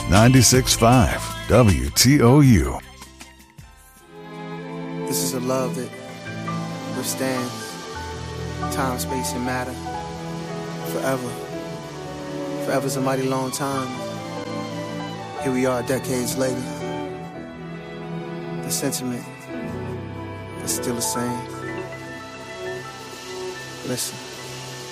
96.5 WTOU. This is a love that withstands time, space, and matter forever. Forever's a mighty long time. Here we are decades later. The sentiment is still the same. Listen.